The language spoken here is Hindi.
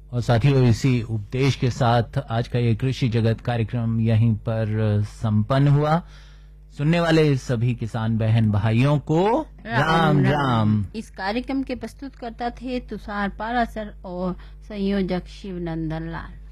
और साथियों, इसी उपदेश के साथ आज का ये कृषि जगत कार्यक्रम यहीं पर संपन्न हुआ। सुनने वाले सभी किसान बहन भाइयों को राम राम। इस कार्यक्रम के प्रस्तुतकर्ता थे तुषार पारासर और संयोजक शिवनंदन लाल।